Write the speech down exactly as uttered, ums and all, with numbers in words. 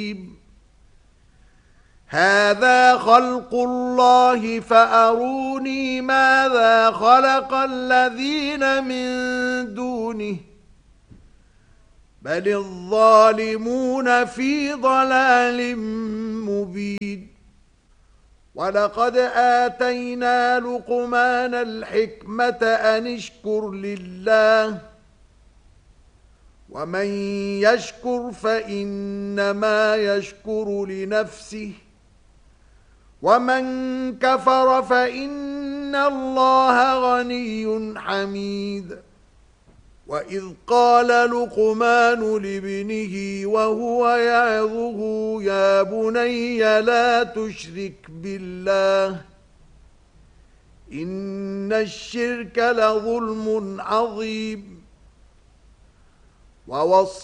هذا خلق الله فأروني ماذا خلق الذين من دونه بل الظالمون في ضلال مبين ولقد آتينا لقمان الحكمة أن اشكر لله ومن يشكر فإنما يشكر لنفسه ومن كفر فإن الله غني حميد وإذ قال لقمان لابنه وهو يعظه يا بني لا تشرك بالله إن الشرك لظلم عظيم ووصى